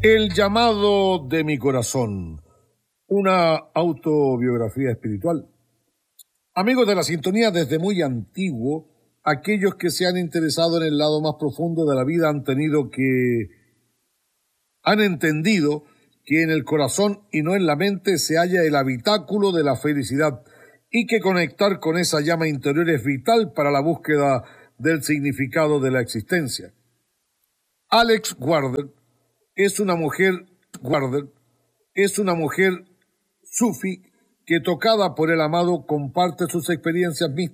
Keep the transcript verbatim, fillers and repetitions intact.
El llamado de mi corazón, una autobiografía espiritual. Amigos de la sintonía, desde muy antiguo, aquellos que se han interesado en el lado más profundo de la vida han tenido que, han entendido que en el corazón y no en la mente se halla el habitáculo de la felicidad y que conectar con esa llama interior es vital para la búsqueda del significado de la existencia. Alex Warder es una mujer, Warder es una mujer sufi que, tocada por el amado, comparte sus experiencias místicas